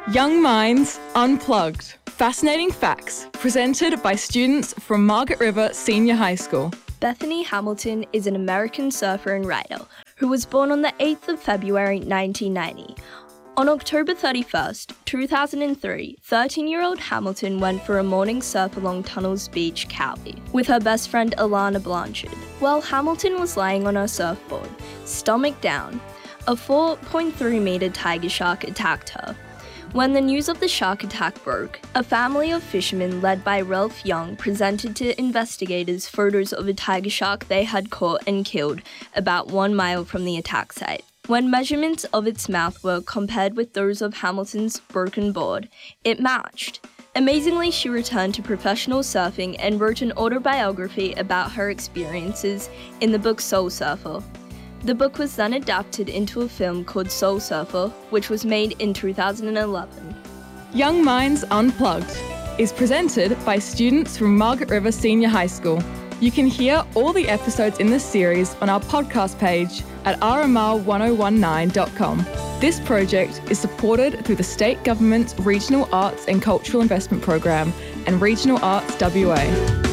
Young Minds Unplugged. Fascinating facts presented by students from Margaret River Senior High School. Bethany Hamilton is an American surfer and writer who was born on the 8th of February 1990. On October 31st, 2003, 13-year-old Hamilton went for a morning surf along Tunnels Beach, Cali, with her best friend Alana Blanchard. While Hamilton was lying on her surfboard, stomach down, a 4.3-meter tiger shark attacked her. When the news of the shark attack broke, a family of fishermen led by Ralph Young presented to investigators photos of a tiger shark they had caught and killed about 1 mile from the attack site. When measurements of its mouth were compared with those of Hamilton's broken board, it matched. Amazingly, she returned to professional surfing and wrote an autobiography about her experiences in the book Soul Surfer. The book was then adapted into a film called Soul Surfer, which was made in 2011. Young Minds Unplugged is presented by students from Margaret River Senior High School. You can hear all the episodes in this series on our podcast page at rmr1019.com. This project is supported through the State Government's Regional Arts and Cultural Investment Program and Regional Arts WA.